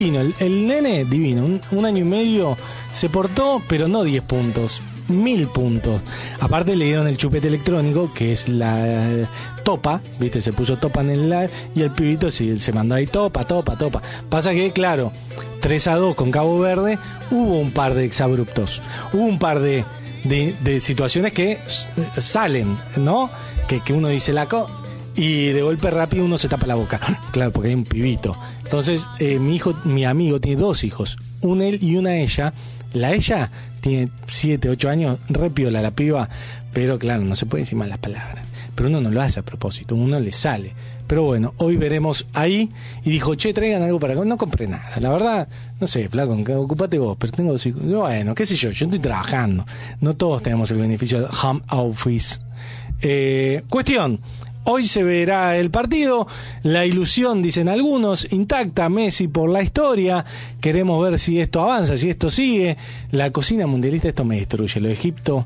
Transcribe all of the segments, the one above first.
El nene divino, un año y medio, se portó, pero no 10 puntos, 1000 puntos. Aparte le dieron el chupete electrónico, que es la topa, ¿viste? Se puso topa en el live y el pibito sí, se mandó ahí topa. Pasa que, claro, 3-2 con Cabo Verde, hubo un par de exabruptos, hubo un par de situaciones que salen, ¿no? Que uno dice y de golpe rápido uno se tapa la boca. Claro, porque hay un pibito. Entonces, mi amigo tiene 2 hijos, un él y una ella. La ella tiene 7, 8 años, re piola la piba, pero claro, no se puede decir malas palabras. Pero uno no lo hace a propósito, uno le sale. Pero bueno, hoy veremos ahí. Y dijo, che, traigan algo para acá. No compré nada, la verdad, no sé, flaco, ocupate vos, pero tengo 2 hijos. Bueno, qué sé yo estoy trabajando. No todos tenemos el beneficio del home office. Cuestión. Hoy se verá el partido, la ilusión, dicen algunos, intacta, Messi por la historia, queremos ver si esto avanza, si esto sigue. La cocina mundialista, esto me destruye, lo de Egipto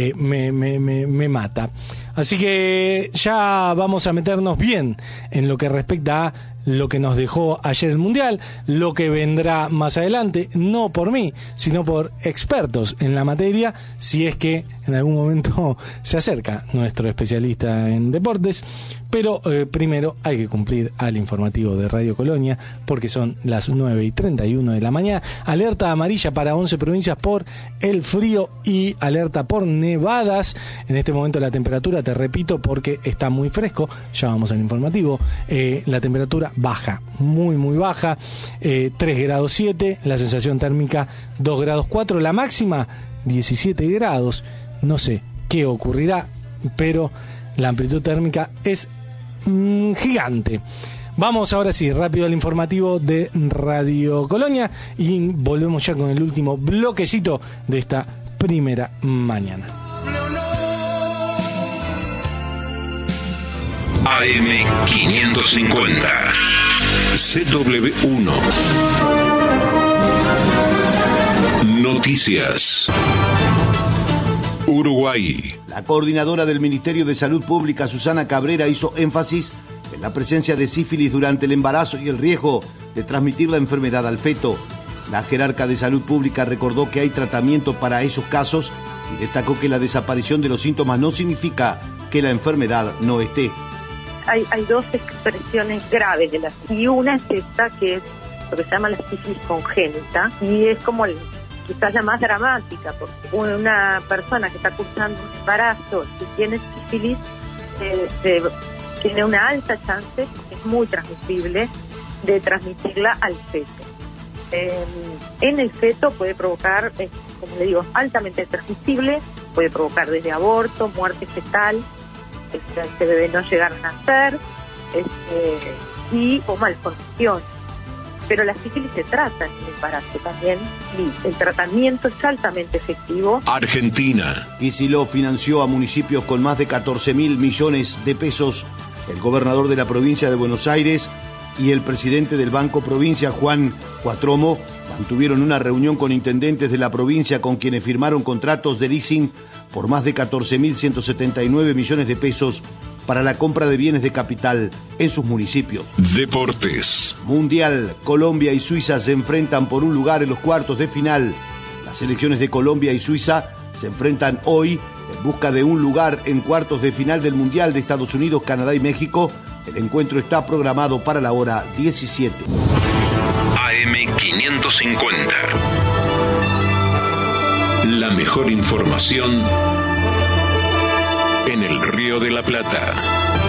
me mata. Así que ya vamos a meternos bien en lo que respecta a lo que nos dejó ayer el Mundial, lo que vendrá más adelante, no por mí, sino por expertos en la materia, si es que en algún momento se acerca nuestro especialista en deportes. Pero primero hay que cumplir al informativo de Radio Colonia, porque son las 9:31 de la mañana. Alerta amarilla para 11 provincias por el frío y alerta por nevadas. En este momento la temperatura, te repito, porque está muy fresco, ya vamos al informativo, la temperatura baja, muy baja, 3 grados 7, la sensación térmica 2 grados 4, la máxima 17 grados. No sé qué ocurrirá, pero la amplitud térmica es gigante. Vamos ahora sí, rápido al informativo de Radio Colonia y volvemos ya con el último bloquecito de esta primera mañana. AM550 CW1 Noticias. Uruguay. La coordinadora del Ministerio de Salud Pública, Susana Cabrera, hizo énfasis en la presencia de sífilis durante el embarazo y el riesgo de transmitir la enfermedad al feto. La jerarca de Salud Pública recordó que hay tratamiento para esos casos y destacó que la desaparición de los síntomas no significa que la enfermedad no esté. Hay 2 expresiones graves de la sífilis, y una es esta, que es lo que se llama la sífilis congénita, y es como quizás la más dramática, porque una persona que está cursando un embarazo y tiene sífilis tiene una alta chance, es muy transmisible, de transmitirla al feto. En el feto puede provocar, como le digo, altamente transmisible, puede provocar desde aborto, muerte fetal, este bebé no llegar a nacer, o malformación. Pero la sífilis se trata en el embarazo también, y el tratamiento es altamente efectivo. Argentina. Kicillof financió a municipios con más de 14.000 millones de pesos. El gobernador de la provincia de Buenos Aires y el presidente del Banco Provincia, Juan Cuatromo, mantuvieron una reunión con intendentes de la provincia con quienes firmaron contratos de leasing por más de 14.179 millones de pesos para la compra de bienes de capital en sus municipios. Deportes. Mundial. Colombia y Suiza se enfrentan por un lugar en los cuartos de final. Las selecciones de Colombia y Suiza se enfrentan hoy en busca de un lugar en cuartos de final del Mundial de Estados Unidos, Canadá y México. El encuentro está programado para la hora 17. AM550. La mejor información en el Río de la Plata.